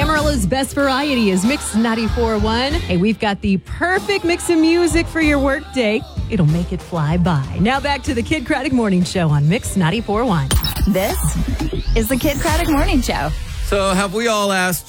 Amarillo's best variety is Mix 94.1. Hey, we've got the perfect mix of music for your workday. It'll make it fly by. Now back to the Kid Craddock Morning Show on Mix 94.1. This is the Kid Craddock Morning Show. So have we all asked